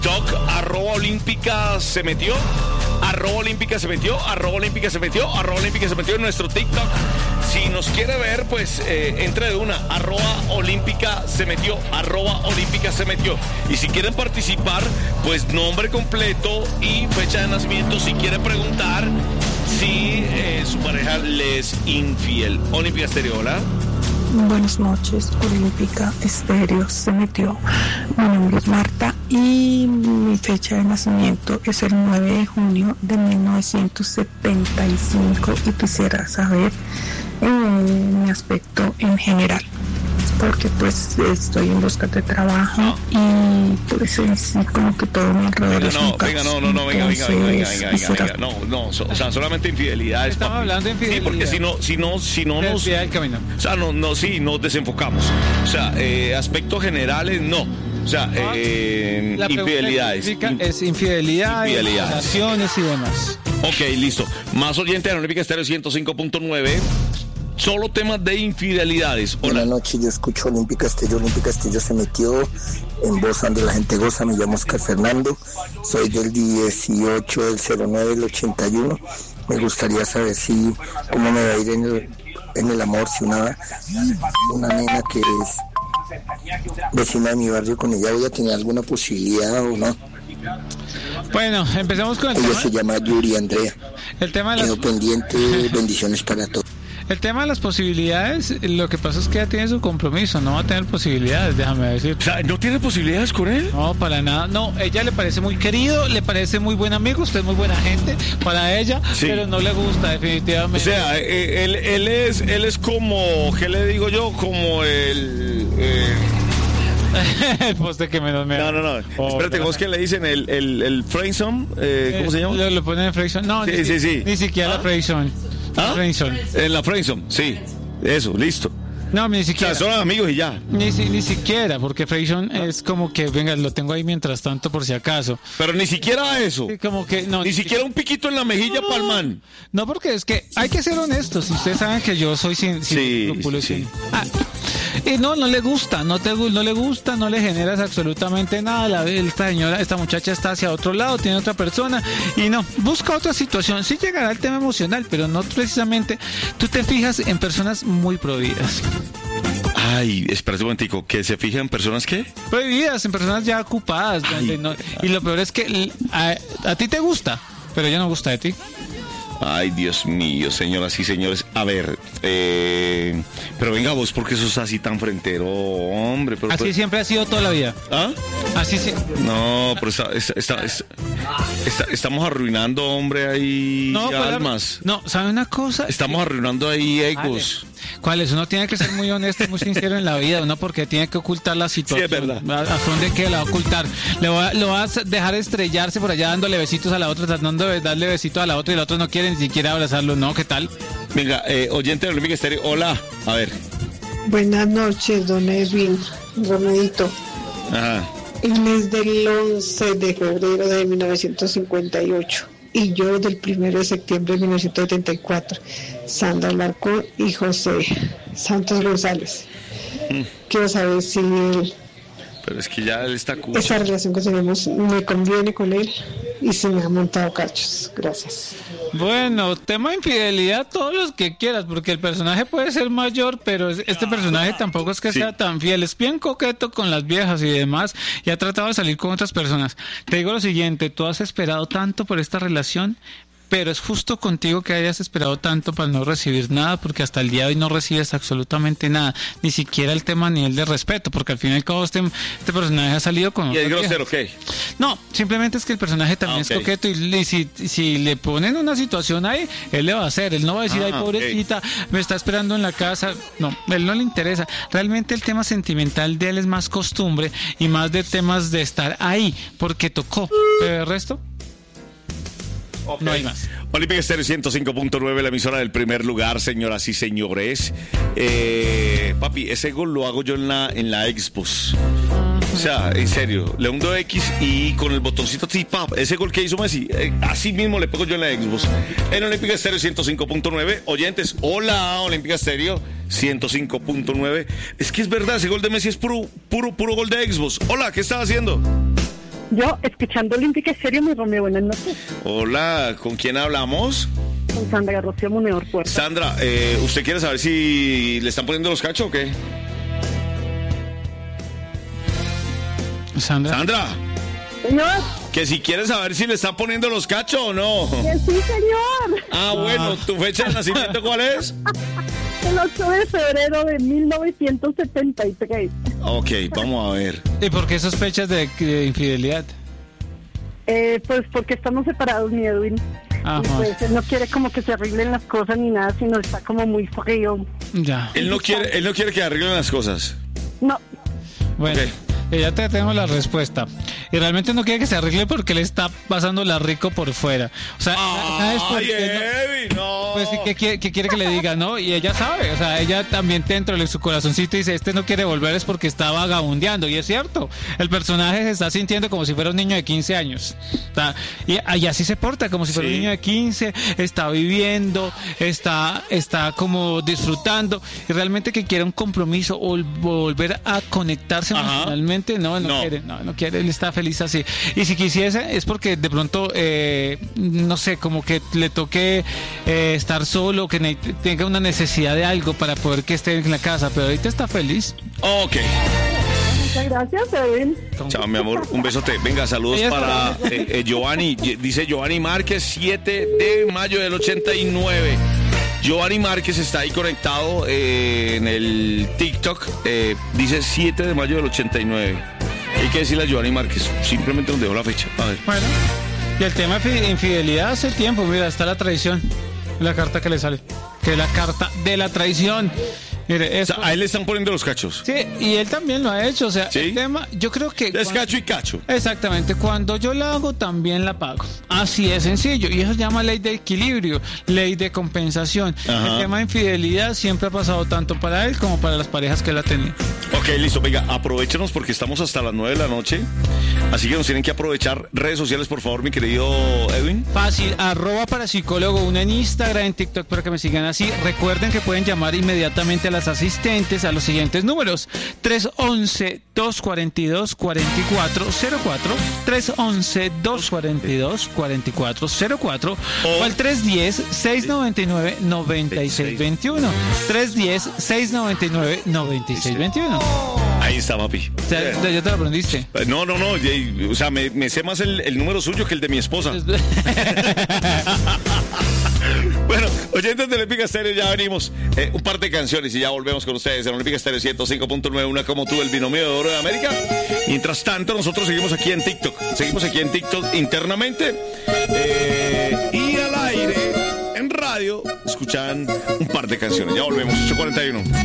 TikTok, @olímpica se metió, @olímpica se metió, @olímpica se metió, @olímpica se metió en nuestro TikTok. Si nos quiere ver, pues entre de una, @olímpica se metió, @olímpica se metió. Y si quieren participar, pues nombre completo y fecha de nacimiento. Si quieren preguntar si su pareja le es infiel. Olímpica Estéreo, hola. Buenas noches, Olímpica Estéreo se metió. Mi nombre es Marta y mi fecha de nacimiento es el 9 de junio de 1975 y quisiera saber mi aspecto en general, porque pues estoy en busca de trabajo y pues sí, como que todo mi alrededor es un caos. O sea, solamente infidelidades. Estamos hablando de infidelidad. Sí, porque si no nos... el camino. O sea, nos desenfocamos. O sea, aspectos generales, no. O sea, infidelidades. Es infidelidad, relaciones y demás. Ok, listo. Más oyentes de Olímpica Estéreo 105.9. Solo temas de infidelidades. Hola. Buenas noches, yo escucho Olímpica Estéreo se metió en voz donde la gente goza. Me llamo Oscar Fernando, soy del 18 del 09 del 81. Me gustaría saber cómo me va a ir en el amor, si una nena que es vecina de mi barrio, con ella voy a tener alguna posibilidad o no. Bueno, empecemos con el ella tema. Se llama Yuri Andrea. El tema de Quedo pendiente, bendiciones para todos. El tema de las posibilidades, lo que pasa es que ella tiene su compromiso, no va a tener posibilidades, déjame decir. O sea, ¿no tiene posibilidades con él? No, para nada. No, ella le parece muy querido, le parece muy buen amigo, usted es muy buena gente para ella, sí, pero no le gusta definitivamente. O sea, él es como, ¿qué le digo yo? Como el poste que menos me... No. Espérate, ¿cómo es que le dicen? El friendzone, ¿cómo se llama? Lo ponen en friendzone. No, sí. Ni siquiera la friendzone. En la friendzone, sí. Eso, listo. No, ni siquiera. O sea, son amigos y ya. Ni siquiera, porque friendzone es como que, venga, lo tengo ahí mientras tanto por si acaso. Pero ni siquiera eso. Como que no. Ni siquiera un piquito en la mejilla para el man. No, porque es que hay que ser honestos. Ustedes saben que yo soy sin escrúpulos. Sí. Y no le gusta, no le gusta, no le generas absolutamente nada. Esta muchacha está hacia otro lado, tiene otra persona y no, busca otra situación. Sí llegará el tema emocional, pero no precisamente. Tú te fijas en personas muy prohibidas. Ay, espérate un momentico, ¿que se fija en personas qué? Prohibidas, en personas ya ocupadas. Y lo peor es que a ti te gusta, pero ella no gusta de ti. Ay, Dios mío, señoras y señores. A ver, pero venga vos, ¿por qué sos así tan frentero, hombre? Pero, así siempre ha sido toda la vida. ¿Ah? Así sí. No, pero estamos arruinando, hombre, ahí almas. No, ¿sabe una cosa? Estamos arruinando ahí egos. ¿Cuáles? Uno tiene que ser muy honesto y muy sincero en la vida, uno porque tiene que ocultar la situación. Sí, es verdad. ¿A dónde qué la va a ocultar? Lo vas a dejar estrellarse por allá dándole besitos a la otra, tratando de darle besitos a la otra y la otra no quiere ni siquiera abrazarlo, ¿no? ¿Qué tal? Venga, oyente de Olímpica Estéreo, hola, a ver. Buenas noches, don Edwin Romedito. Ajá. Él es del 11 de febrero de 1958 y yo del 1 de septiembre de 1974. Sandra Alarcón y José Santos González. Quiero saber si pero es que ya él está cucho. Esa relación que tenemos me conviene con él y se me ha montado cachos. Gracias. Bueno, tema de infidelidad, todos los que quieras, porque el personaje puede ser mayor, pero este personaje tampoco es que sea tan fiel. Es bien coqueto con las viejas y demás, y ha tratado de salir con otras personas. Te digo lo siguiente, tú has esperado tanto por esta relación, pero es justo contigo que hayas esperado tanto para no recibir nada, porque hasta el día de hoy no recibes absolutamente nada, ni siquiera el tema a nivel de respeto, porque al fin y al cabo este personaje ha salido con... ¿Y es grosero qué? No, simplemente es que el personaje también es coqueto y si le ponen una situación ahí, él le va a hacer, él no va a decir, ay pobrecita, me está esperando en la casa, no, él no le interesa. Realmente el tema sentimental de él es más costumbre y más de temas de estar ahí, porque tocó, pero el resto... Okay. No hay más. Olímpica Estéreo 105.9, la emisora del primer lugar, señoras y señores. Papi, ese gol lo hago yo en la Xbox. O sea, en serio, le hundo X y con el botoncito tip-up, ese gol que hizo Messi, así mismo le pego yo en la Xbox. En Olímpica Estéreo 105.9, oyentes, hola, Olímpica Estéreo 105.9. Es que es verdad, ese gol de Messi es puro gol de Xbox. Hola, ¿qué estás haciendo? Yo, escuchando Olímpica Estéreo, mi Romeo, buenas noches. Hola, ¿con quién hablamos? Con Sandra Rocío Monedor Puerta. Sandra, ¿usted quiere saber si le están poniendo los cachos o qué? Sandra. Señor. Que si quiere saber si le están poniendo los cachos o no. Que sí, señor. Ah, bueno, ¿tu fecha de nacimiento cuál es? El 8 de febrero de 1973. Ok, vamos a ver. ¿Y por qué sospechas de infidelidad? Pues porque estamos separados, mi Edwin. Ajá. Y pues él no quiere como que se arreglen las cosas ni nada, sino está como muy frío. Ya. Él no quiere que arreglen las cosas. No. Bueno. Okay. Ya te tenemos la respuesta. Y realmente no quiere que se arregle porque él está pasándola rico por fuera. O sea, ¿sabes por qué? No. Pues sí, ¿qué quiere que le diga, no? Y ella sabe, o sea, ella también dentro de su corazoncito dice, no quiere volver es porque está vagabundeando. Y es cierto, el personaje se está sintiendo como si fuera un niño de 15 años. Y así se porta, como si fuera un niño de 15, está viviendo, está como disfrutando. Y realmente que quiere un compromiso o volver a conectarse emocionalmente. No quiere, él está feliz así. Y si quisiese es porque de pronto, no sé, como que le toque estar solo, que tenga una necesidad de algo para poder que esté en la casa, pero ahorita está feliz. Ok. Muchas gracias, Edwin. Chao, mi amor, un besote. Venga, saludos para Giovanni. Dice Giovanni Márquez, 7 de mayo del 89. Giovanni Márquez está ahí conectado en el TikTok. Dice 7 de mayo del 89. Hay que decirle a Giovanni Márquez. Simplemente nos dejó la fecha. A ver. Bueno, y el tema de infidelidad hace tiempo. Mira, está la traición. La carta que le sale. Que es la carta de la traición. Mire, eso... O sea, a él le están poniendo los cachos. Sí, y él también lo ha hecho. O sea, ¿sí? El tema, yo creo que... Es cacho y cacho. Exactamente. Cuando yo la hago, también la pago. Así es sencillo. Y eso se llama ley de equilibrio, ley de compensación. Ajá. El tema de infidelidad siempre ha pasado tanto para él como para las parejas que él ha tenido. Ok, listo. Venga, aprovéchenos porque estamos hasta las 9 de la noche. Así que nos tienen que aprovechar. Redes sociales, por favor, mi querido Edwin. Fácil, @parapsicólogo1 en Instagram, en TikTok, para que me sigan así. Recuerden que pueden llamar inmediatamente a las asistentes a los siguientes números: 311-242-4404, 311-242-4404 o al 310-699-9621, 310-699-9621. Ahí está, papi. O sea, ¿ya te lo aprendiste? No. O sea, me sé más el número suyo que el de mi esposa. Bueno, oyentes de Olímpica Estéreo, ya venimos. Un par de canciones y ya volvemos con ustedes en Olímpica Estéreo 105.9, una como tú, el binomio de oro de América. Mientras tanto, nosotros seguimos aquí en TikTok. Seguimos aquí en TikTok internamente. Y al aire, en radio, escuchan un par de canciones. Ya volvemos, 8:41.